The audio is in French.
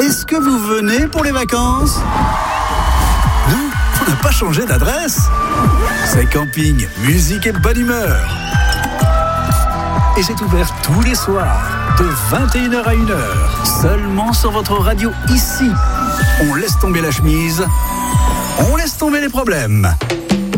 Est-ce que vous venez pour les vacances? Non, on n'a pas changé d'adresse. C'est camping, musique et bonne humeur. Et c'est ouvert tous les soirs, de 21h à 1h, seulement sur votre radio ici. On laisse tomber la chemise, on laisse tomber les problèmes.